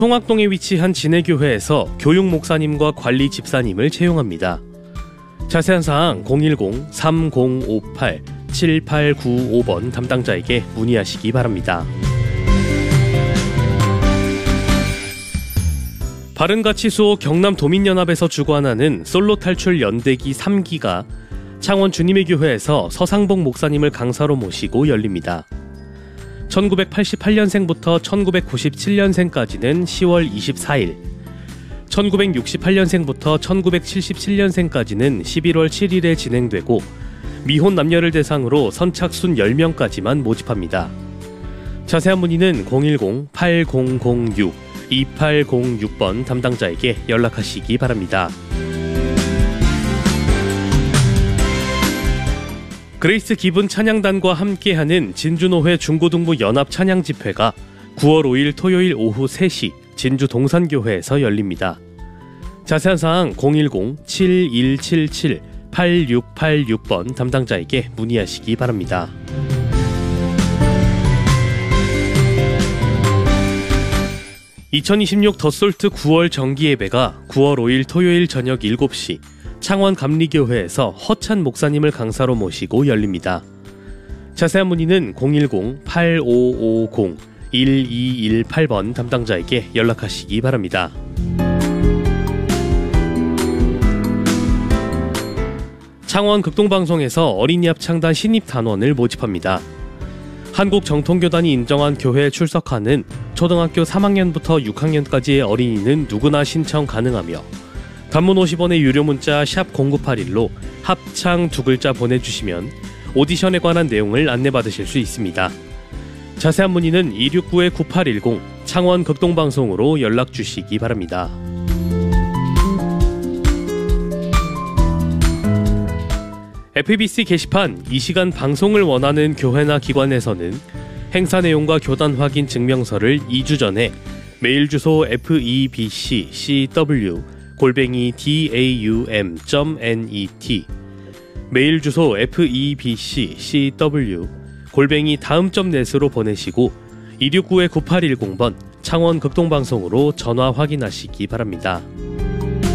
송악동에 위치한 진해교회에서 교육 목사님과 관리 집사님을 채용합니다. 자세한 사항 010-3058-7895번 담당자에게 문의하시기 바랍니다. 바른가치수호 경남도민연합에서 주관하는 솔로 탈출 연대기 3기가 창원 주님의 교회에서 서상복 목사님을 강사로 모시고 열립니다. 1988년생부터 1997년생까지는 10월 24일, 1968년생부터 1977년생까지는 11월 7일에 진행되고 미혼 남녀를 대상으로 선착순 10명까지만 모집합니다. 자세한 문의는 010-8006-2806번 담당자에게 연락하시기 바랍니다. 그레이스 기분 찬양단과 함께하는 진주노회 중고등부 연합 찬양집회가 9월 5일 토요일 오후 3시 진주 동산교회에서 열립니다. 자세한 사항 010-7177-8686번 담당자에게 문의하시기 바랍니다. (2026) 더솔트 9월 정기예배가 9월 5일 토요일 저녁 7시 창원 감리교회에서 허찬 목사님을 강사로 모시고 열립니다. 자세한 문의는 010-8550-1218번 담당자에게 연락하시기 바랍니다. 창원 극동방송에서 어린이 합창단 신입단원을 모집합니다. 한국정통교단이 인정한 교회에 출석하는 초등학교 3학년부터 6학년까지의 어린이는 누구나 신청 가능하며 단문 50원의 유료 문자 샵 0981로 합창 두 글자 보내주시면 오디션에 관한 내용을 안내받으실 수 있습니다. 자세한 문의는 269-9810 창원 극동방송으로 연락주시기 바랍니다. FBC 게시판 이 시간 방송을 원하는 교회나 기관에서는 행사 내용과 교단 확인 증명서를 2주 전에 메일 주소 febcw@daum.net 메일 주소 febcw@daum.net으로 보내시고 269-9810번 창원 극동방송으로 전화 확인하시기 바랍니다.